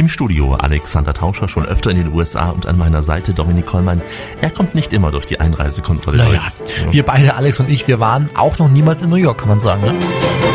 Studio Alexander Tauscher, schon öfter in den USA, und an meiner Seite Dominik Kollmann. Er kommt nicht immer durch die Einreisekontrolle durch. Wir beide, Alex und ich, wir waren auch noch niemals in New York, kann man sagen, ne?